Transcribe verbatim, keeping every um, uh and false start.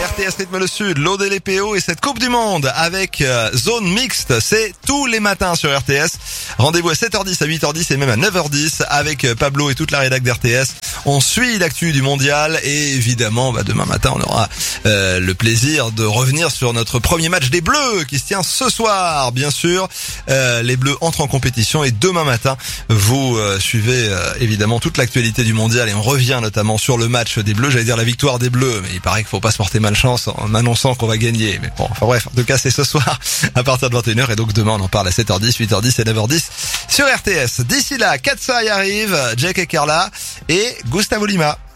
R T S Rythme le Sud, l'O D L P O et cette Coupe du Monde avec euh, zone mixte, c'est tous les matins sur R T S. Rendez-vous à sept heures dix, à huit heures dix et même à neuf heures dix avec euh, Pablo et toute la rédac d'R T S. On suit l'actu du mondial et évidemment, bah, demain matin, on aura euh, le plaisir de revenir sur notre premier match des Bleus qui se tient ce soir, bien sûr. Euh, les Bleus entrent en compétition et demain matin, vous euh, suivez euh, évidemment toute l'actualité du mondial et on revient notamment sur le match des Bleus. J'allais dire la victoire des Bleus, mais il paraît qu'il faut pas se porter malchance en annonçant qu'on va gagner. Mais bon, enfin bref, en tout cas c'est ce soir à partir de vingt et une heures et donc demain on en parle à sept heures dix, huit heures dix et neuf heures dix sur R T S. D'ici là, Katsai arrive, Jack et Carla et Gustavo Lima.